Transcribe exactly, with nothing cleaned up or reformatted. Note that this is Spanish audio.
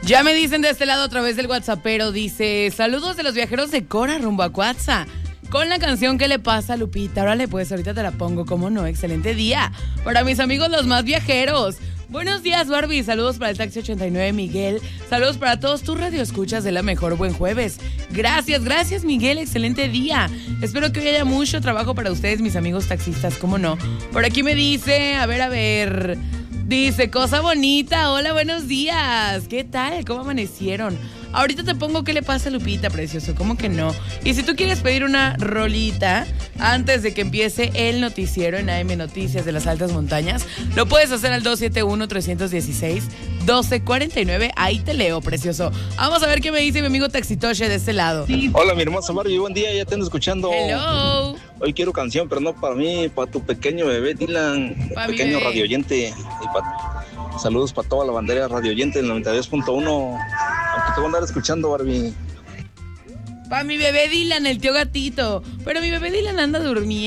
Ya me dicen de este lado a través del WhatsAppero, dice, saludos de los viajeros de Cora rumbo a Cuatza. Con la canción ¿Qué le pasa a Lupita? Órale, pues ahorita te la pongo, cómo no, excelente día. Para mis amigos los más viajeros. Buenos días, Barbie. Saludos para el Taxi ochenta y nueve, Miguel. Saludos para todos tus radioescuchas de La Mejor. Buen jueves. Gracias, gracias, Miguel. Excelente día. Espero que hoy haya mucho trabajo para ustedes, mis amigos taxistas. ¿Cómo no? Por aquí me dice, a ver, a ver. Dice, cosa bonita. Hola, buenos días. ¿Qué tal? ¿Cómo amanecieron? Ahorita te pongo ¿Qué le pasa a Lupita, precioso? ¿Cómo que no? Y si tú quieres pedir una rolita antes de que empiece el noticiero en A M Noticias de las Altas Montañas, lo puedes hacer al dos siete uno, tres uno seis, uno dos cuatro nueve. Ahí te leo, precioso. Vamos a ver qué me dice mi amigo Taxitoche de este lado. Hola, mi hermosa Barbie. Buen día, ya te ando escuchando. Hello. Hoy quiero canción, pero no para mí, para tu pequeño bebé, Dylan, Pa pequeño bebé. radioyente. Y pa- saludos para toda la bandera radioyente del noventa y dos punto uno. Aquí te voy a andar escuchando, Barbie. Pa' mi bebé Dylan, el tío gatito. Pero mi bebé Dylan anda durmiendo.